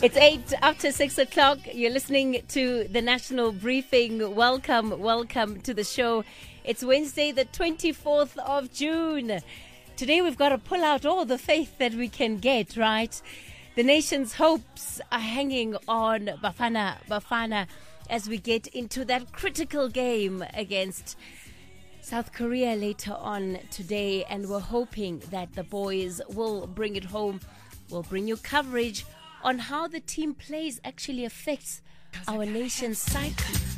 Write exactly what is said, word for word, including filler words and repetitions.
It's eight after six o'clock. You're listening to the National Briefing. Welcome, welcome to the show. It's Wednesday, the twenty-fourth of June. Today we've got to pull out all the faith that we can get, right? The nation's hopes are hanging on Bafana Bafana as we get into that critical game against South Korea later on today. And we're hoping that the boys will bring it home. We'll bring you coverage on how the team plays actually affects our nation's psyche.